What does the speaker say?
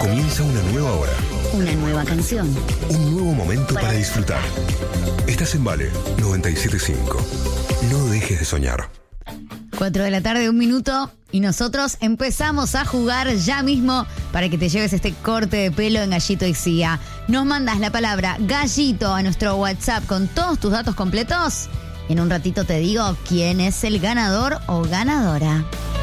Comienza una nueva hora. Una nueva canción. Un nuevo momento para disfrutar. Estás en Vale 97.5. No dejes de soñar. 4 de la tarde, 1 minuto. Y nosotros empezamos a jugar ya mismo para que te lleves este corte de pelo en Gallito y Cia. Nos mandas la palabra Gallito a nuestro WhatsApp con todos tus datos completos. Y en un ratito te digo quién es el ganador o ganadora.